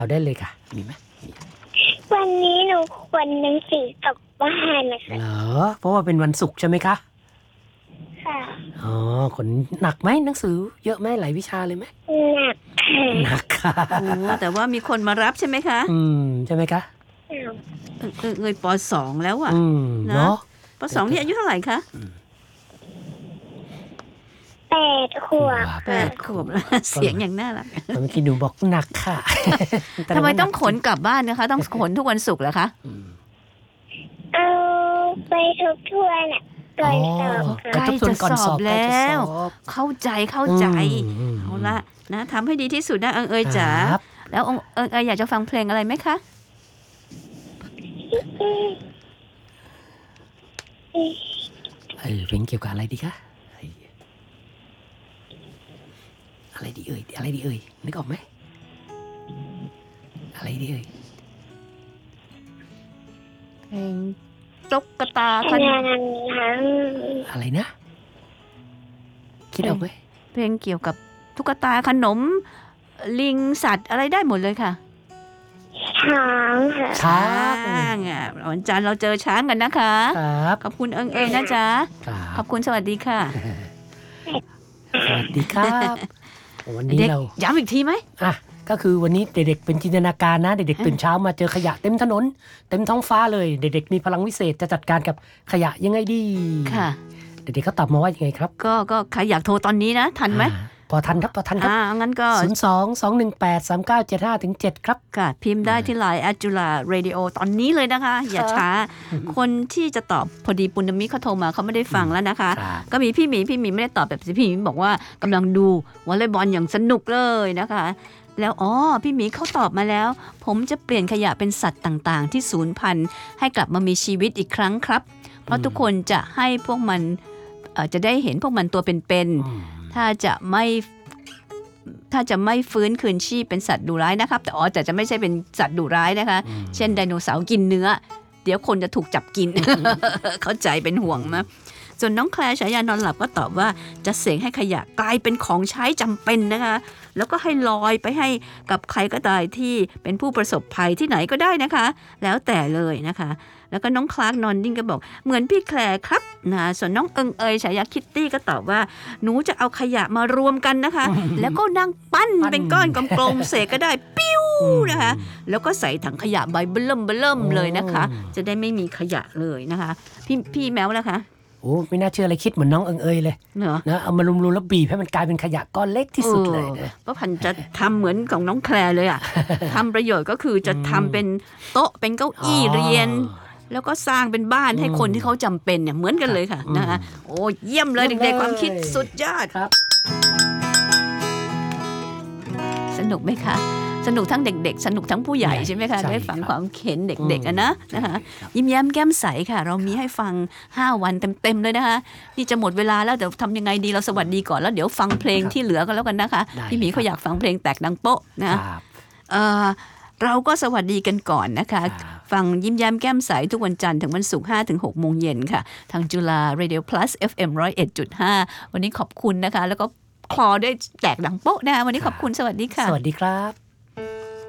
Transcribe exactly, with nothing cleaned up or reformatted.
เอาได้เลยค่ะมีไหมวันนี้หนูขนหนังสือตกบ้านนะคะเหรอเพราะว่าเป็นวันศุกร์ใช่ไหมคะค่ะอ๋อขนหนักไหมหนังสือเยอะไหมหลายวิชาเลยไหมหนักค่ะหนักค่ะโอ้แต่ว่ามีคนมารับใช่ไหมคะอืมใช่ไหมคะเออเออเอยปสองแล้วอ่ะอืมเนาะปสองนี่อายุเท่าไหร่คะแปดขวบแปดขวบแล้วเสียงอย่างน่ารักเมื่อกี้หนูบอกหนักค่ะทำไมต้องขนกลับบ้านนะคะต้องขนทุกวันศุกร์เหรอคะเอาไปทบทวนอ่ะก่อนสอบใกล้จะสอบแล้วเข้าใจเข้าใจอืมเอาละนะทำให้ดีที่สุดนะเอิงเอยจ๋าครับแล้วเอิงเอยอยากจะฟังเพลงอะไรไหมคะเออเพลงเกี่ยวกับอะไรดีคะอะไรดีเอ่ยอะไรดีเอ่ยนึกออกไหมอะไรดีเอ่ยเพลงตุ๊กตาคันอะไรนะคิดออกไหมเพลงเกี่ยวกับตุ๊กตาขนมลิงสัตว์อะไรได้หมดเลยค่ะช้างค่ะช้าช้างอ่ะวันจันทร์เราเจอช้างกันนะคะครับขอบคุณเอิงเอยนะจ๊ะขอบคุณสวัสดีค่ะสวัสดีครับวันนี้เราย้ำอีกทีไหมอ่ะก็คือวันนี้เด็กๆเป็นจินตนาการนะเด็กๆตื่นเช้ามาเจอขยะเต็มถนนเต็มท้องฟ้าเลยเด็กๆมีพลังวิเศษจะจัดการกับขยะยังไงดีค่ะเด็กๆเขาตอบมาว่ายังไงครับก็ก็ใครอยากโทรตอนนี้นะทันไหมพอทันครับพอทันครับอ่างั้นก็ศูนย์ สอง สอง หนึ่ง แปด สาม เก้า เจ็ด ห้า ถึง เจ็ดครับค่ะพิมพ์ได้ที่ ไลน์ แอท จุฬา เรดิโอ ตอนนี้เลยนะคะอย่าช้าคนที่จะตอบพอดีปุณณมิเขาโทรมาเขาไม่ได้ฟังแล้วนะคะก็มีพี่หมีพี่หมีไม่ได้ตอบแบบพี่หมีบอกว่ากำลังดูวอลเลย์บอลอย่างสนุกเลยนะคะแล้วอ๋อพี่หมีเขาตอบมาแล้วผมจะเปลี่ยนขยะเป็นสัตว์ต่างๆที่สูญพันธุ์ให้กลับมามีชีวิตอีกครั้งครับเพราะทุกคนจะให้พวกมันจะได้เห็นพวกมันตัวเป็นๆถ้าจะไม่ถ้าจะไม่ฟื้นคืนชีพเป็นสัตว์ดุร้ายนะครับแต่อ๋อแต่จะไม่ใช่เป็นสัตว์ดุร้ายนะคะเช่นไดโนเสาร์กินเนื้อเดี๋ยวคนจะถูกจับกิน เข้าใจเป็นห่วงมั้ยส่วนน้องแคลร์ฉายานอนหลับก็ตอบว่าจะเสกให้ขยะกลายเป็นของใช้จำเป็นนะคะแล้วก็ให้ลอยไปให้กับใครก็ได้ที่เป็นผู้ประสบภัยที่ไหนก็ได้นะคะแล้วแต่เลยนะคะแล้วก็น้องคลาร์กนอนดิ้งก็บอกเหมือนพี่แคลร์ครับนะส่วนน้องเอิงเอยฉายาคิตตี้ก็ตอบว่าหนูจะเอาขยะมารวมกันนะคะ แล้วก็นั่งปั้นเป็นก้อนกลมๆเสกก็ได้ปิ้วนะคะแล้วก็ใส่ถังขยะใบเบิ่มเบิ่มเลยนะคะจะได้ไม่มีขยะเลยนะคะพี่พี่แมวล่ะคะโอ้ไม่น่าเชื่อเลยคิดเหมือนน้องเอิงเอยเลยนะเอามารวมๆแล้วบีบให้มันกลายเป็นขยะก้อนเล็กที่สุดเลยป้าพันจะทำเหมือนของน้องแคลร์เลยอ่ะทำประโยชน์ก็คือจะทำเป็นโต๊ะเป็นเก้าอี้เรียนแล้วก็สร้างเป็นบ้านให้คนที่เขาจำเป็นเนี่ยเหมือนกันเลยค่ะนะคะโอ้เยี่ยมเลยเด็กๆความคิดสุดยอดครับสนุกไหมคะสนุกทั้งเด็กๆสนุกทั้งผู้ใหญ่ใช่ไหมคะได้ฟังความเข็นเด็กๆอะนะนะคะยิ้มแย้มแก้มใสค่ะเรามีให้ฟังห้าวันเต็มๆเลยนะคะนี่จะหมดเวลาแล้วเดี๋ยวทำยังไงดีเราสวัสดีก่อนแล้วเดี๋ยวฟังเพลงที่เหลือกันแล้วกันนะคะพี่หมีเขาอยากฟังเพลงแตกดังโป๊ะนะเออเราก็สวัสดีกันก่อนนะคะฟังยิ้มแย้มแก้มใสทุกวันจันทร์ถึงวันศุกร์ ห้าถึงหก โมงเย็นค่ะทางจุฬา Radio Plus เอฟ เอ็ม หนึ่งศูนย์เอ็ดจุดห้า วันนี้ขอบคุณนะคะแล้วก็คลอได้แตกดังโป๊ะนะคะวันนี้ขอบคุณสวัสดีค่ะสวัสดีครับ